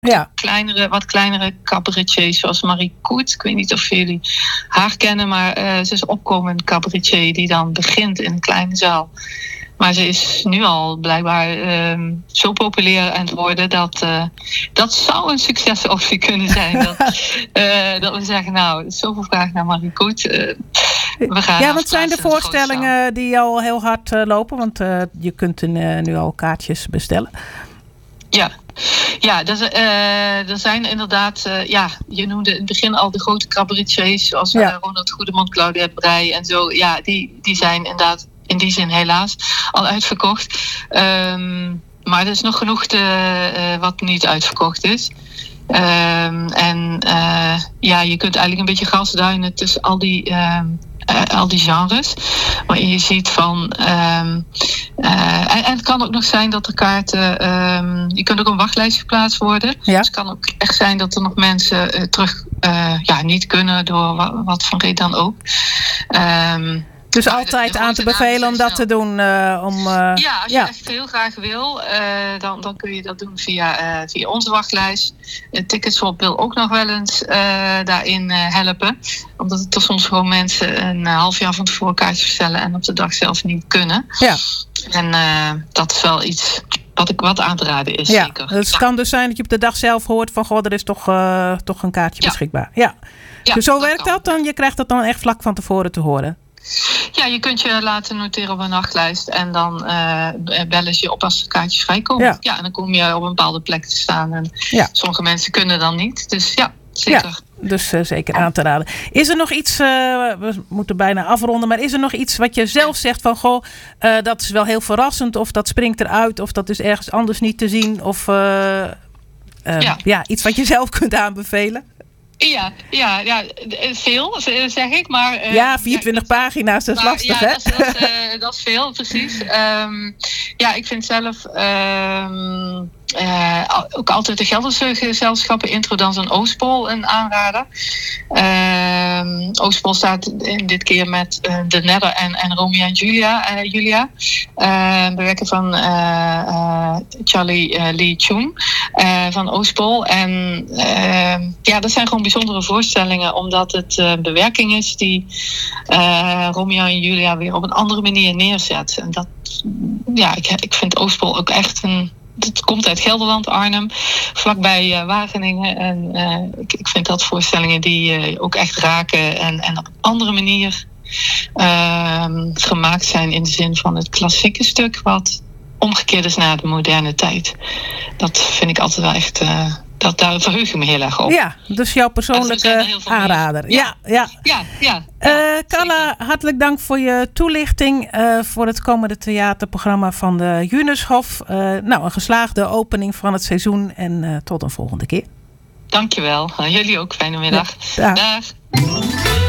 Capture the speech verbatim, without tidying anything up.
Ja. Kleinere, wat kleinere cabaretiers zoals Marie Koet. Ik weet niet of jullie haar kennen, maar uh, ze is opkomend cabaretier die dan begint in een kleine zaal. Maar ze is nu al blijkbaar uh, zo populair aan het worden dat uh, dat zou een succesoptie kunnen zijn. dat, uh, dat we zeggen, nou, zoveel vraag naar Marie Koet. Uh, we gaan ja, want zijn de voorstellingen die al heel hard uh, lopen? Want uh, je kunt uh, nu al kaartjes bestellen. Ja, ja dat, uh, er zijn inderdaad, uh, ja, je noemde in het begin al de grote cabaretiers zoals uh, ja. Ronald Goedemond, Claudette Breij en zo. Ja, die, die zijn inderdaad in die zin helaas al uitverkocht. Um, maar er is nog genoeg te, uh, wat niet uitverkocht is. Um, en uh, ja, je kunt eigenlijk een beetje grasduinen tussen al die... Uh, Uh, al die genres. Maar je ziet van... Um, uh, en, en het kan ook nog zijn dat de kaarten... Um, je kunt ook een wachtlijst geplaatst worden. Ja. Dus het kan ook echt zijn dat er nog mensen uh, terug uh, ja, niet kunnen... door wat, wat voor reden dan ook. Um, Dus altijd de, de aan te bevelen om dat te doen? Uh, om, uh, ja, als je ja. echt heel graag wil, uh, dan, dan kun je dat doen via, uh, via onze wachtlijst. Uh, Ticketswap wil ook nog wel eens uh, daarin uh, helpen. Omdat er soms gewoon mensen een uh, half jaar van tevoren kaartjes bestellen en op de dag zelf niet kunnen. Ja. En uh, dat is wel iets wat ik wat aan te raden is. Ja, zeker. Het ja. kan dus zijn dat je op de dag zelf hoort van... goh, er is toch, uh, toch een kaartje ja. beschikbaar. Ja. Ja, dus zo dat werkt kan. dat dan? Je krijgt dat dan echt vlak van tevoren te horen? Ja, je kunt je laten noteren op een nachtlijst en dan uh, bellen ze je op als de kaartjes vrijkomen. Ja. ja, en dan kom je op een bepaalde plek te staan. En ja. sommige mensen kunnen dan niet. Dus ja, zeker. Ja, dus uh, zeker aan te raden. Is er nog iets, uh, we moeten bijna afronden, maar is er nog iets wat je zelf zegt van goh, uh, dat is wel heel verrassend of dat springt eruit of dat is ergens anders niet te zien of uh, uh, ja. ja, iets wat je zelf kunt aanbevelen? Ja, ja, ja, veel zeg ik, maar... Uh, ja, vierentwintig ja, pagina's, dat is maar, lastig, ja, hè? Dat is, dat, is, uh, dat is veel, precies. Um, ja, ik vind zelf um, uh, ook altijd de Gelderse gezelschappen Intro Dans en Oostpol een aanrader. Um, Oostpol staat in dit keer met uh, De Nedder en, en Romeo en Julia. Uh, Julia. Uh, bewerken van uh, uh, Charlie uh, Lee Chung uh, van Oostpol. En uh, ja, dat zijn gewoon bijzondere voorstellingen, omdat het uh, bewerking is die uh, Romeo en Julia weer op een andere manier neerzet. En dat, ja, ik, ik vind Oostpol ook echt een... Het komt uit Gelderland, Arnhem, vlakbij uh, Wageningen. En uh, ik, ik vind dat voorstellingen die uh, ook echt raken en, en op een andere manier uh, gemaakt zijn in de zin van het klassieke stuk, wat omgekeerd is naar de moderne tijd. Dat vind ik altijd wel echt... Uh, Dat, daar verheug ik me heel erg op. Ja, dus jouw persoonlijke aanrader. Ja, ja. ja, ja, ja uh, Carla, hartelijk dank voor je toelichting. Uh, voor het komende theaterprogramma van de Junushof. Uh, nou, een geslaagde opening van het seizoen. En uh, tot een volgende keer. Dankjewel. Jullie ook. Fijne middag. Ja, dag. Dag.